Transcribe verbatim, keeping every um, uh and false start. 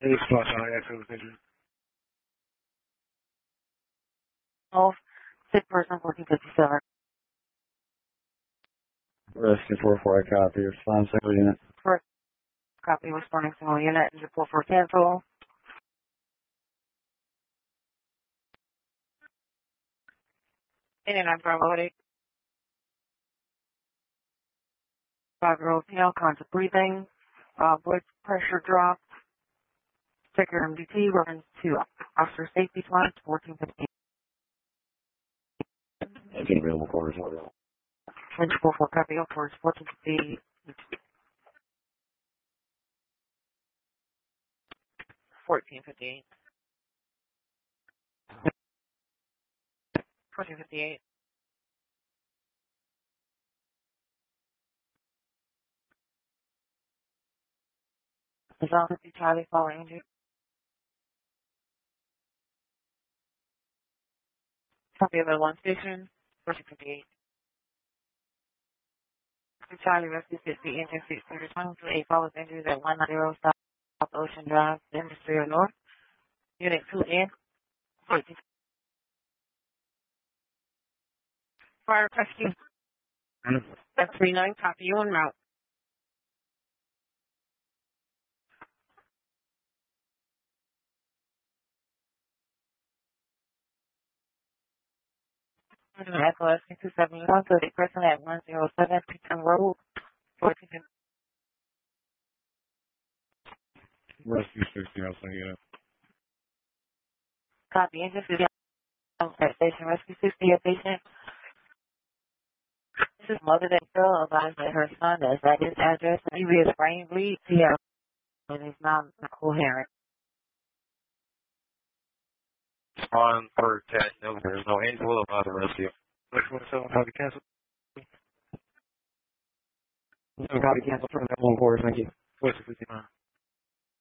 Any spots on the accident was injured? Oh, sick person, fourteen fifty-seven. Rescue four four, I copy. Respond single unit. First copy, responding single unit, engine four four cancel. eighty-nine Bravo eight. Five-year-old male, conscious breathing, uh, blood pressure dropped. Check your M D T, reference to officer safety plans, fourteen fifteen. Engine available quarters order. Engine four four copy, up towards fourteen fifty. fourteen fifty-eight. fourteen fifty-eight. Is on fifty Charlie, following injury. Copy of the one station, fourteen fifty-eight. Charlie Rescue fifty, engine six hundred twenty-two, eight follows injuries at one ninety South Ocean Drive, Industrial North. Unit two in. fourteen. Fire rescue. F thirty-nine, copy you en route. Echo S two seventy-one, thirty person at one oh seven Pecan Road, fourteen. Rescue sixty, I'll send you. Copy, engine fifty at station rescue sixty at patient. This is mother that girl advised that her son is at his address. Previous brain bleed, yeah, and he's not coherent. On for cat, no, there's no angel about the rescue. six one seven, copy cancel. Copy cancel from that one quarter, thank you. fourteen fifty-nine.